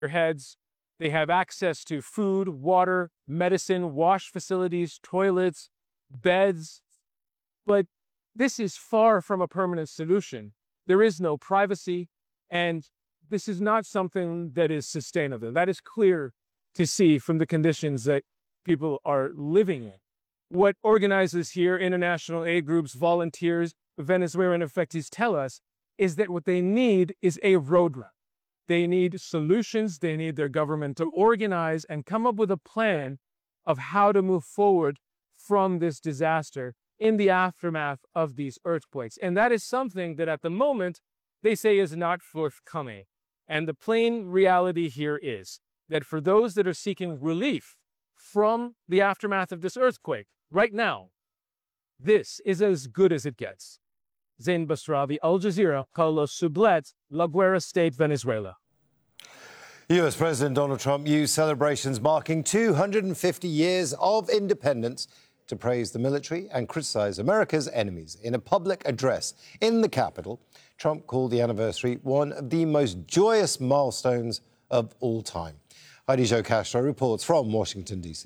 their heads. They have access to food, water, medicine, wash facilities, toilets, beds. But this is far from a permanent solution. There is no privacy, and this is not something that is sustainable. That is clear to see from the conditions that people are living in. What organizers here, international aid groups, volunteers, Venezuelan affectees tell us is that what they need is a roadmap. They need solutions. They need their government to organize and come up with a plan of how to move forward from this disaster in the aftermath of these earthquakes. And that is something that at the moment they say is not forthcoming. And the plain reality here is that for those that are seeking relief from the aftermath of this earthquake, right now, this is as good as it gets. Zain Basravi, Al Jazeera, Carlos Sublette, La Guera State, Venezuela. US President Donald Trump used celebrations marking 250 years of independence to praise the military and criticize America's enemies. In a public address in the Capitol, Trump called the anniversary one of the most joyous milestones of all time. Heidi Jo Castro reports from Washington, D.C.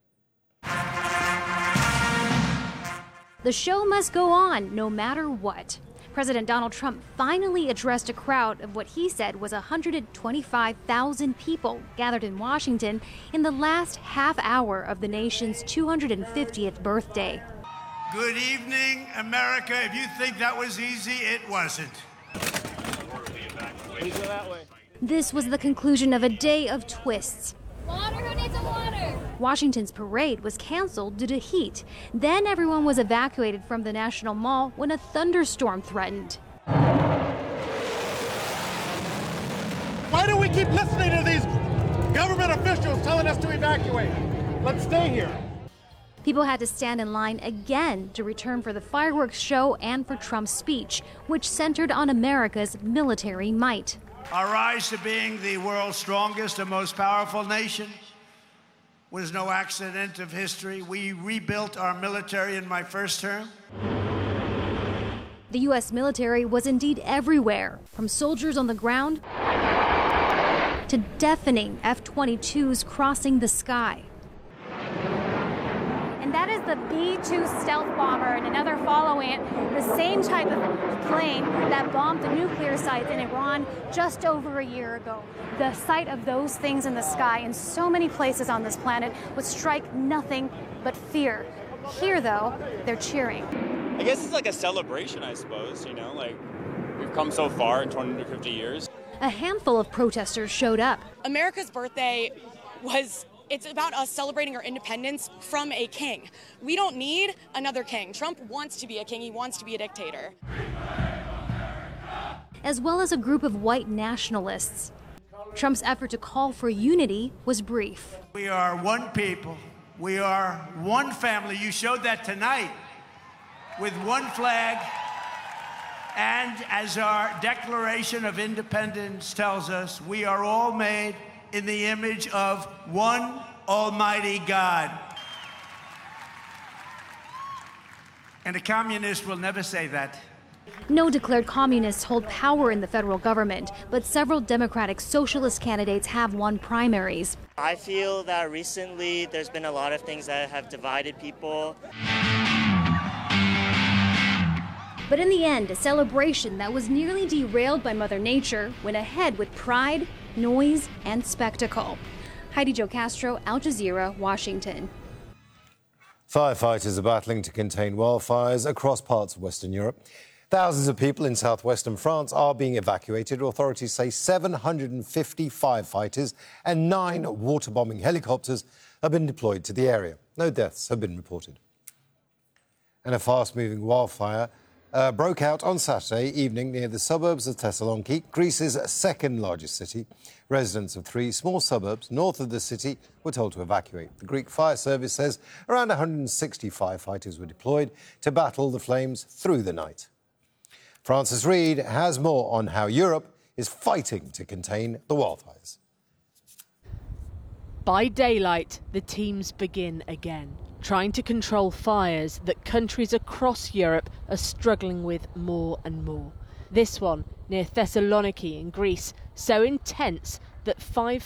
The show must go on no matter what. President Donald Trump finally addressed a crowd of what he said was 125,000 people gathered in Washington in the last half hour of the nation's 250th birthday. Good evening, America. If you think that was easy, it wasn't. This was the conclusion of a day of twists. Water, who needs some water? Washington's parade was canceled due to heat. Then everyone was evacuated from the National Mall when a thunderstorm threatened. Why do we keep listening to these government officials telling us to evacuate? Let's stay here. People had to stand in line again to return for the fireworks show and for Trump's speech, which centered on America's military might. Our rise to being the world's strongest and most powerful nation was no accident of history. We rebuilt our military in my first term. The U.S. military was indeed everywhere, from soldiers on the ground to deafening F-22s crossing the sky. And that is the B-2 stealth bomber and another following it, the same type of plane that bombed the nuclear sites in Iran just over a year ago. The sight of those things in the sky in so many places on this planet would strike nothing but fear. Here, though, they're cheering. I guess it's like a celebration, I suppose, like we've come so far in 250 years. A handful of protesters showed up. America's birthday it's about us celebrating our independence from a king. We don't need another king. Trump wants to be a king. He wants to be a dictator. As well as a group of white nationalists. Trump's effort to call for unity was brief. We are one people. We are one family. You showed that tonight with one flag. And as our Declaration of Independence tells us, we are all made in the image of one Almighty God. And a communist will never say that. No declared communists hold power in the federal government, but several Democratic Socialist candidates have won primaries. I feel that recently there's been a lot of things that have divided people. But in the end, a celebration that was nearly derailed by Mother Nature went ahead with pride, noise, and spectacle. Heidi Jo Castro, Al Jazeera, Washington. Firefighters are battling to contain wildfires across parts of Western Europe. Thousands of people in southwestern France are being evacuated. Authorities say 750 firefighters and 9 water-bombing helicopters have been deployed to the area. No deaths have been reported. And a fast-moving wildfire broke out on Saturday evening near the suburbs of Thessaloniki, Greece's second-largest city. Residents of 3 small suburbs north of the city were told to evacuate. The Greek fire service says around 160 firefighters were deployed to battle the flames through the night. Francis Reid has more on how Europe is fighting to contain the wildfires. By daylight, the teams begin again, trying to control fires that countries across Europe are struggling with more and more. This one, near Thessaloniki in Greece, so intense that 5